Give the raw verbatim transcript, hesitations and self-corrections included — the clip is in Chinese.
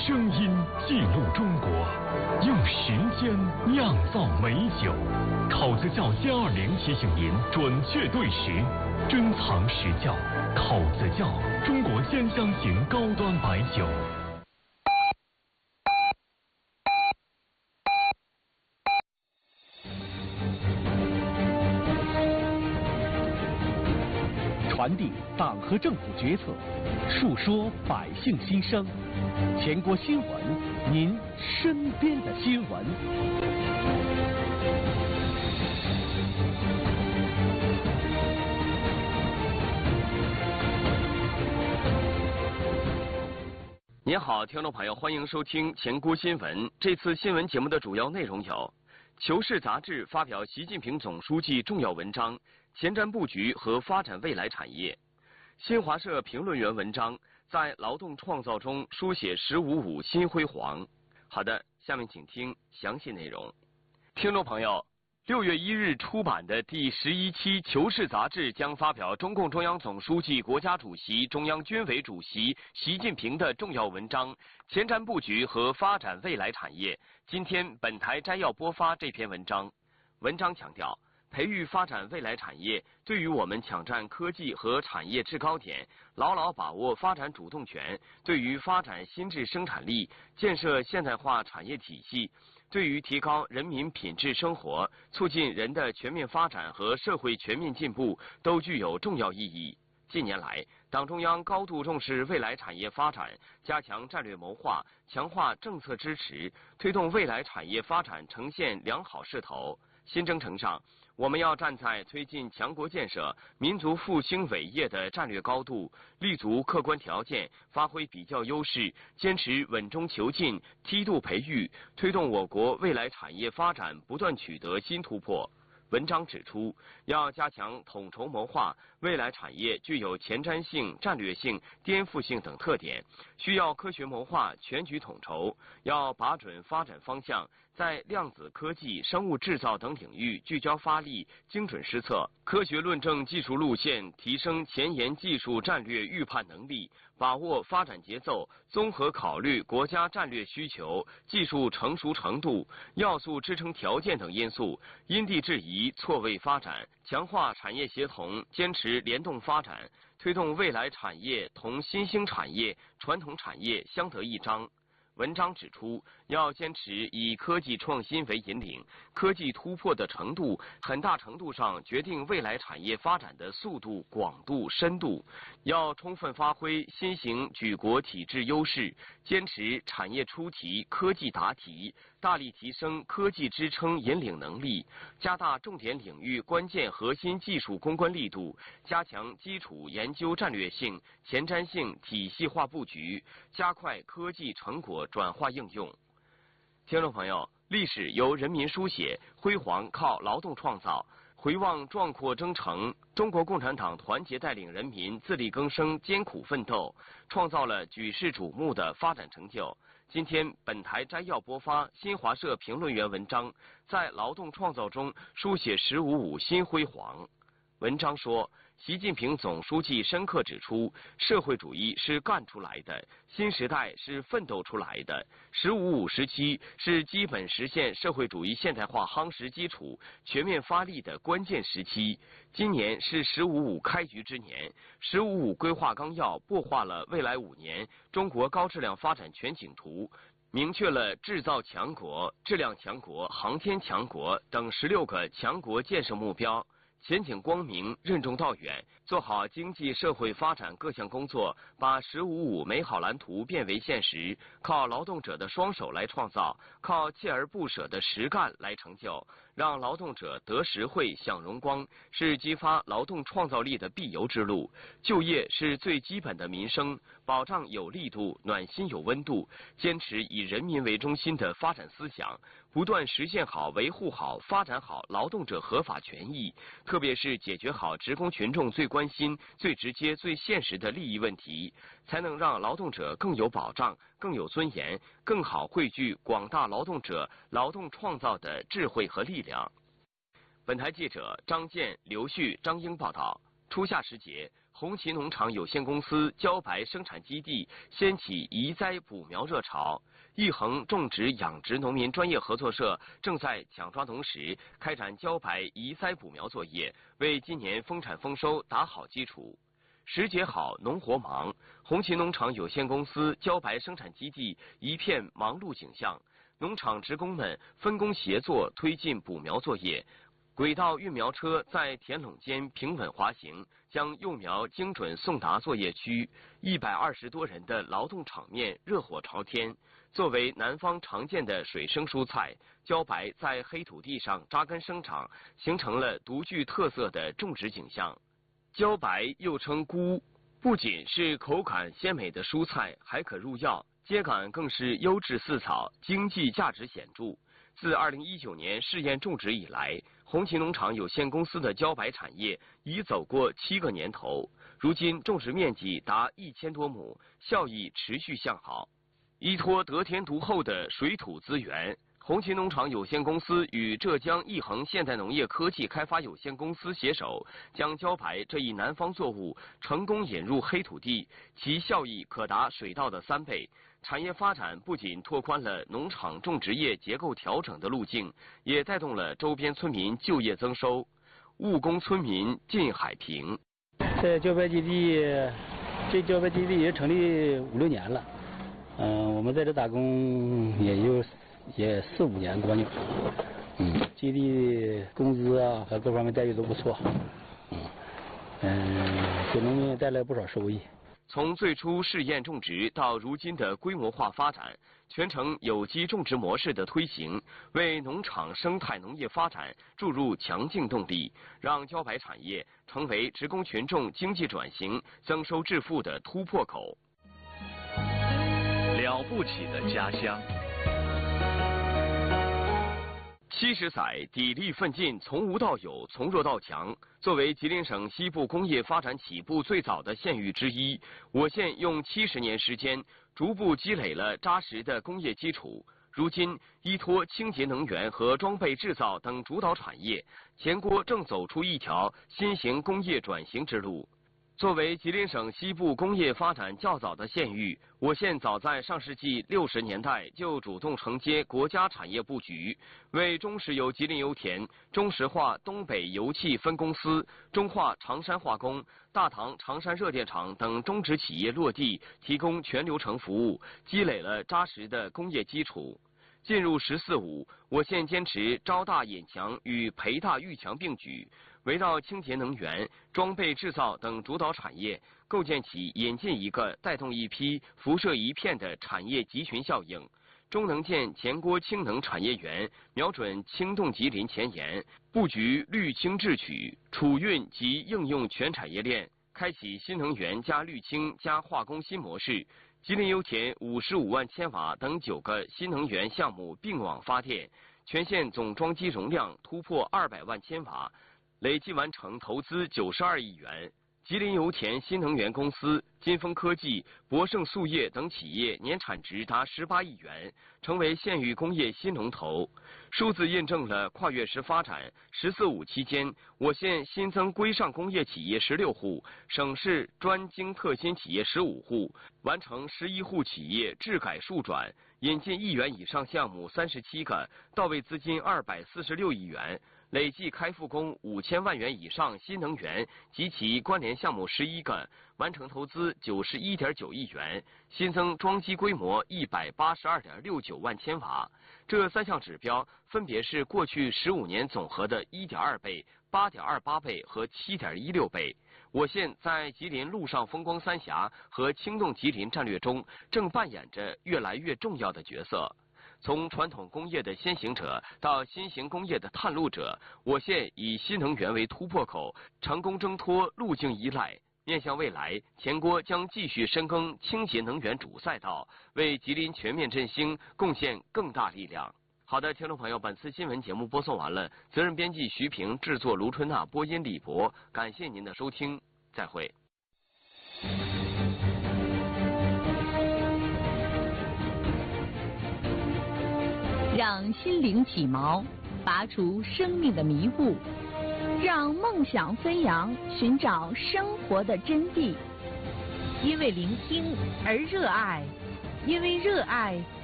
声音记录中国，用时间酿造美酒。口子窖歼二零提醒您准确对时，珍藏实窖。口子窖，中国鲜香型高端白酒。 传递党和政府决策，述说百姓心声。全国新闻，您身边的新闻。 您好，听众朋友，欢迎收听前国新闻。这次新闻节目的主要内容有：《求是》杂志发表习近平总书记重要文章，前瞻布局和发展未来产业。新华社评论员文章在劳动创造中书写“十五五”新辉煌。好的，下面请听详细内容。听众朋友，六月一日出版的第十一期《求是》杂志将发表中共中央总书记、国家主席、中央军委主席习近平的重要文章《前瞻布局和发展未来产业》。今天本台摘要播发这篇文章。文章强调，培育发展未来产业，对于我们抢占科技和产业制高点，牢牢把握发展主动权，对于发展新质生产力、建设现代化产业体系，对于提高人民品质生活、促进人的全面发展和社会全面进步，都具有重要意义。近年来，党中央高度重视未来产业发展，加强战略谋划，强化政策支持，推动未来产业发展呈现良好势头。新征程上，我们要站在推进强国建设、民族复兴伟业的战略高度，立足客观条件，发挥比较优势，坚持稳中求进、梯度培育，推动我国未来产业发展不断取得新突破。文章指出，要加强统筹谋划，未来产业具有前瞻性、战略性、颠覆性等特点，需要科学谋划、全局统筹，要把准发展方向，在量子科技、生物制造等领域聚焦发力，精准施策，科学论证技术路线，提升前沿技术战略预判能力，把握发展节奏，综合考虑国家战略需求、技术成熟程度、要素支撑条件等因素，因地制宜错位发展，强化产业协同，坚持联动发展，推动未来产业同新兴产业、传统产业相得益彰。文章指出，要坚持以科技创新为引领，科技突破的程度很大程度上决定未来产业发展的速度、广度、深度。要充分发挥新型举国体制优势，坚持产业出题、科技答题，大力提升科技支撑引领能力，加大重点领域关键核心技术攻关力度，加强基础研究战略性、前瞻性体系化布局，加快科技成果转化应用。听众朋友，历史由人民书写，辉煌靠劳动创造。回望壮阔征程，中国共产党团结带领人民自力更生、艰苦奋斗，创造了举世瞩目的发展成就。今天本台摘要播发新华社评论员文章，在劳动创造中书写“十五五”新辉煌。文章说，习近平总书记深刻指出，社会主义是干出来的，新时代是奋斗出来的。十五五时期是基本实现社会主义现代化夯实基础、全面发力的关键时期。今年是十五五开局之年，十五五规划纲要擘画了未来五年中国高质量发展全景图，明确了制造强国、质量强国、航天强国等十六个强国建设目标。前景光明，任重道远，做好经济社会发展各项工作，把“十五五”美好蓝图变为现实，靠劳动者的双手来创造，靠锲而不舍的实干来成就，让劳动者得实惠、享荣光，是激发劳动创造力的必由之路。就业是最基本的民生，保障有力度、暖心有温度，坚持以人民为中心的发展思想，不断实现好、维护好、发展好劳动者合法权益，特别是解决好职工群众最关心、最直接、最现实的利益问题，才能让劳动者更有保障、更有尊严，更好汇聚广大劳动者劳动创造的智慧和力量。本台记者张健、刘旭、张英报道。初夏时节， 红旗农场有限公司茭白生产基地掀起移栽补苗热潮。益恒种植养殖农民专业合作社正在奖抓农时开展茭白移栽补苗作业，为今年丰产丰收打好基础。时节好，农活忙，红旗农场有限公司茭白生产基地一片忙碌景象。农场职工们分工协作推进补苗作业，轨道运苗车在田垄间平稳滑行，将幼苗精准送达作业区。一百二十多人的劳动场面热火朝天。作为南方常见的水生蔬菜，茭白在黑土地上扎根生长，形成了独具特色的种植景象。茭白又称菇，不仅是口感鲜美的蔬菜，还可入药，秸秆更是优质饲草，经济价值显著。自二零一九年试验种植以来，红旗农场有限公司的茭白产业已走过七个年头，如今种植面积达一千多亩，效益持续向好。依托得天独厚的水土资源，红旗农场有限公司与浙江益恒现代农业科技开发有限公司携手，将茭白这一南方作物成功引入黑土地，其效益可达水稻的三倍。产业发展不仅拓宽了农场种植业结构调整的路径，也带动了周边村民就业增收。务工村民靳海平， 这茭白基地，这茭白基地也成立五六年了。嗯，我们在这打工也就也四五年多呢。嗯，基地工资啊和各方面待遇都不错。嗯嗯，给农民也带来不少收益。 从最初试验种植到如今的规模化发展，全程有机种植模式的推行，为农场生态农业发展注入强劲动力，让茭白产业成为职工群众经济转型、增收致富的突破口。 了不起的家乡。 七十载砥砺奋进，从无到有，从弱到强。作为吉林省西部工业发展起步最早的县域之一，我县用七十年时间，逐步积累了扎实的工业基础。如今，依托清洁能源和装备制造等主导产业，前郭正走出一条新型工业转型之路。作为吉林省西部工业发展较早的县域，我县早在上世纪六十年代就主动承接国家产业布局，为中石油吉林油田、中石化东北油气分公司、中化长山化工、大唐长山热电厂等中植企业落地提供全流程服务，积累了扎实的工业基础。进入“十四五”，我县坚持招大引强与培大育强并举，围绕清洁能源、装备制造等主导产业，构建起引进一个带动一批、辐射一片的产业集群效应。中能建前郭氢能产业园，瞄准氢动吉林前沿，布局绿氢制取、储运及应用全产业链，开启新能源加绿氢加化工新模式。吉林油田五十五万千瓦等九个新能源项目并网发电，全县总装机容量突破二百万千瓦，累计完成投资九十二亿元。吉林油田新能源公司、金丰科技、博胜塑业等企业年产值达十八亿元，成为县域工业新龙头。数字印证了跨越式发展。十四五期间，我县新增规上工业企业十六户，省市专精特新企业十五户，完成十一户企业质改数转，引进亿元以上项目三十七个，到位资金二百四十六亿元。累计开复工五千万元以上新能源及其关联项目十一个，完成投资九十一点九亿元，新增装机规模一百八十二点六九万千瓦。这三项指标分别是过去十五年总和的一点二倍、八点二八倍和七点一六倍。我县在吉林陆上风光三峡和轻动吉林战略中，正扮演着越来越重要的角色。从传统工业的先行者到新型工业的探路者，我县以新能源为突破口，成功挣脱路径依赖。面向未来，前郭将继续深耕清洁能源主赛道，为吉林全面振兴贡献更大力量。好的，听众朋友，本次新闻节目播送完了，责任编辑徐平，制作卢春娜，播音李博，感谢您的收听，再会。 让心灵起锚，拔除生命的迷雾， 让梦想飞扬，寻找生活的真谛。 因为聆听而热爱，因为热爱